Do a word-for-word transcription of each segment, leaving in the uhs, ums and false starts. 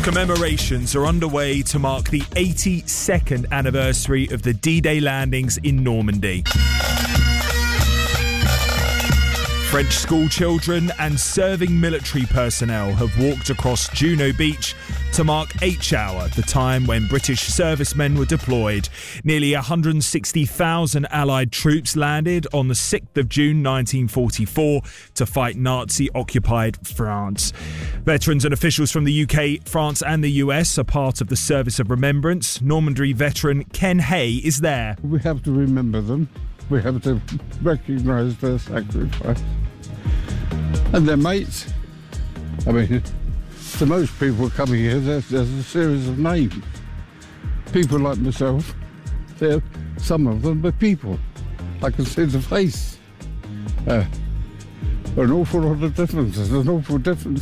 Commemorations are underway to mark the eighty-second anniversary of the D-Day landings in Normandy. French school children and serving military personnel have walked across Juno Beach to mark H Hour, the time when British servicemen were deployed. Nearly one hundred sixty thousand Allied troops landed on the sixth of June nineteen forty-four to fight Nazi-occupied France. Veterans and officials from the U K, France and the U S are part of the Service of Remembrance. Normandy veteran Ken Hay is there. We have to remember them. We have to recognise their sacrifice. And their mates. I mean, to most people coming here, there's, there's a series of names. People like myself, they're, some of them are people. I can see the face. Uh, an awful lot of difference. There's an awful difference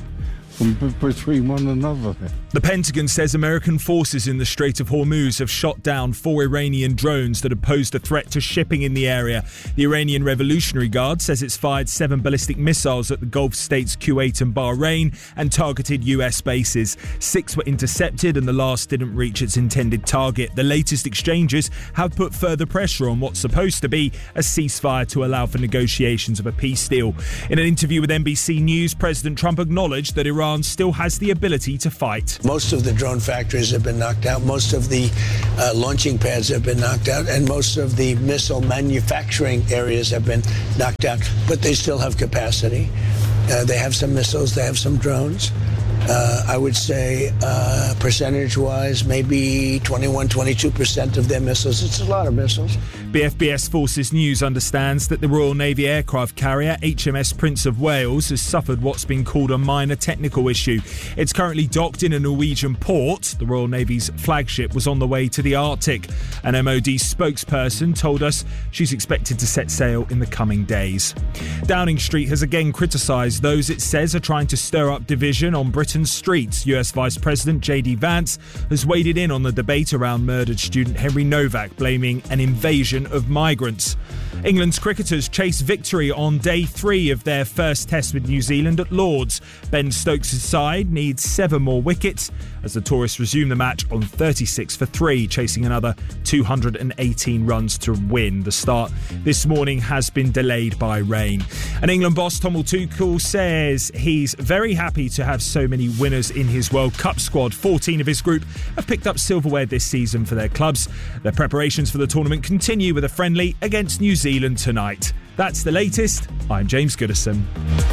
between one another. The Pentagon says American forces in the Strait of Hormuz have shot down four Iranian drones that have posed a threat to shipping in the area. The Iranian Revolutionary Guard says it's fired seven ballistic missiles at the Gulf states Kuwait and Bahrain and targeted U S bases. Six were intercepted and the last didn't reach its intended target. The latest exchanges have put further pressure on what's supposed to be a ceasefire to allow for negotiations of a peace deal. In an interview with N B C News, President Trump acknowledged that Iran still has the ability to fight. Most of the drone factories have been knocked out. Most of the uh, launching pads have been knocked out. And most of the missile manufacturing areas have been knocked out. But they still have capacity. Uh, they have some missiles. They have some drones. Uh, I would say uh, percentage-wise, maybe twenty-one, twenty-two percent of their missiles. It's a lot of missiles. B F B S Forces News understands that the Royal Navy aircraft carrier H M S Prince of Wales has suffered what's been called a minor technical issue. It's currently docked in a Norwegian port. The Royal Navy's flagship was on the way to the Arctic. An M O D spokesperson told us she's expected to set sail in the coming days. Downing Street has again criticised those it says are trying to stir up division on Britain's streets. U S Vice President J D Vance has waded in on the debate around murdered student Henry Novak, blaming an invasion of migrants. England's cricketers chase victory on day three of their first test with New Zealand at Lord's. Ben Stokes' side needs seven more wickets as the tourists resume the match on thirty-six for three, chasing another two hundred eighteen runs to win. The start this morning has been delayed by rain. And England boss Tom Tuchel says he's very happy to have so many winners in his World Cup squad. fourteen of his group have picked up silverware this season for their clubs. Their preparations for the tournament continue with a friendly against New Zealand tonight. That's the latest. I'm James Goodison.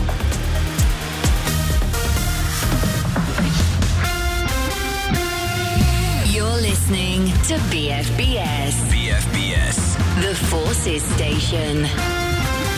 You're listening to B F B S. B F B S. The Forces Station.